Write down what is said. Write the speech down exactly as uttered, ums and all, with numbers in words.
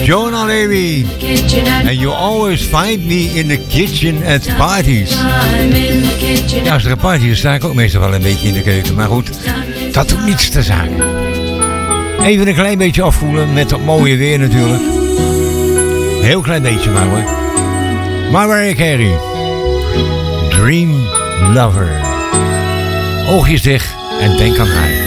Jonah Levy. And you always find me in the kitchen at parties. Ja, als er een party is, sta ik ook meestal wel een beetje in de keuken. Maar goed, dat doet niets te zaken. Even een klein beetje afvoelen met dat mooie weer natuurlijk. Heel klein beetje maar hoor. Mariah Carey. Dream Lover. Oogjes dicht en denk aan haar.